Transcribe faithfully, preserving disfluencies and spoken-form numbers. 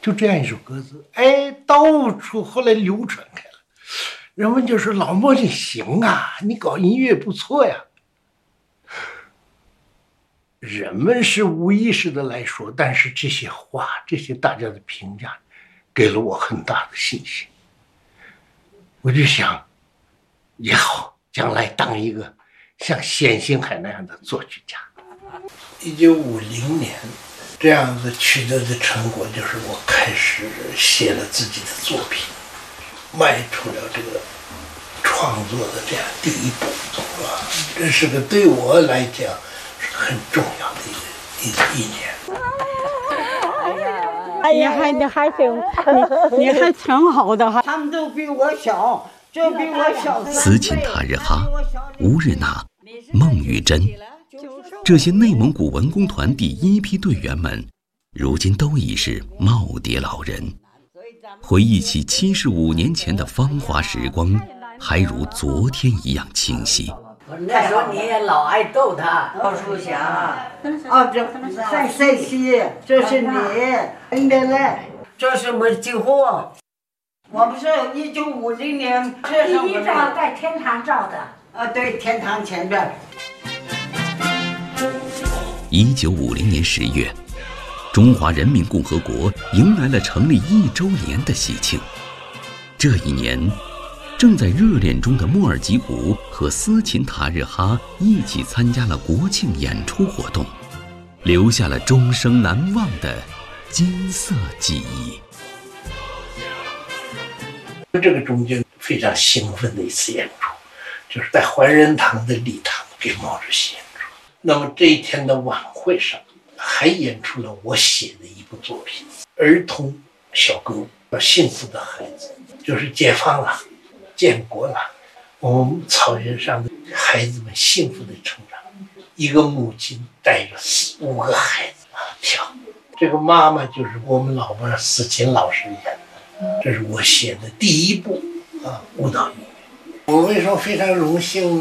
就这样一首歌词，哎，到处后来流传开了，人们就说老莫你行啊，你搞音乐不错呀。人们是无意识的来说，但是这些话，这些大家的评价，给了我很大的信心。我就想，也好，将来当一个像冼星海那样的作曲家。一九五零年，这样子取得的成果，就是我开始写了自己的作品，迈出了这个创作的这样第一步，是吧？这是个对我来讲是很重要的一个一一年。 你还你还挺你你还挺好的哈， 他们都比我小，就比我小。 斯琴塔日哈、吴日娜、孟玉珍，这些内蒙古文工团第一批队员们，如今都已是耄耋老人。回忆起七十五年前的芳华时光，还如昨天一样清晰。 他说你也老爱逗他，老树霞。哦，这在陕西，这是你，应该来。这是我几户？我不是一九五零年这上第一照在天堂照的。 啊，对，天堂前边。 一九五零年十月，中华人民共和国迎来了成立一周年的喜庆。这一年，正在热恋中的莫尔吉古和斯琴塔日哈一起参加了国庆演出活动，留下了终生难忘的金色记忆。 这个中间非常兴奋的一次演出，就是在怀仁堂的礼堂给毛主席演出。那么这一天的晚会上，还演出了我写的一部作品《儿童小歌》，幸福的孩子，就是解放了。建国了，我们草原上的孩子们幸福的成长。一个母亲带着四五个孩子啊跳，这个妈妈就是我们老伴斯琴老师演的，这是我写的第一部啊舞蹈音乐。我为什么非常荣幸呢？